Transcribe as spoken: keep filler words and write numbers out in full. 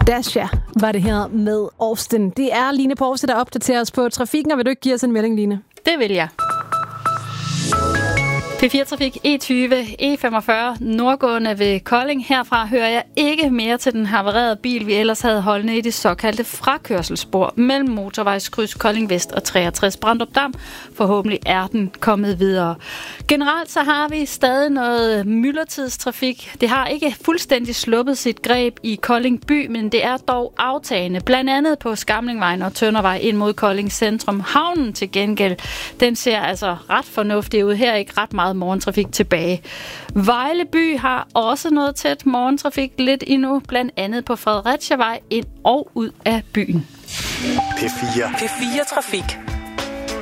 Dasha var det her med Austin. Det er Line Poulsen, der opdaterer os på trafikken, og vil du ikke give os en melding, Line? Det vil jeg. P fire Trafik E tyve, E femogfyrre, nordgående ved Kolding. Herfra hører jeg ikke mere til den havarerede bil, vi ellers havde holdende i det såkaldte frakørselsspor mellem motorvejskryds Kolding Vest og treogtres Brandrup Dam. Forhåbentlig er den kommet videre. Generelt så har vi stadig noget myldretidstrafik. Det har ikke fuldstændig sluppet sit greb i Kolding by, men det er dog aftagende. Blandt andet på Skamlingvejen og Tøndervej ind mod Kolding Centrum. Havnen til gengæld, den ser altså ret fornuftig ud. Her er ikke ret meget morgentrafik tilbage. Vejle by har også noget tæt morgentrafik lidt endnu, blandt andet på Fredericia Vej ind og ud af byen. P fire. P fire Trafik.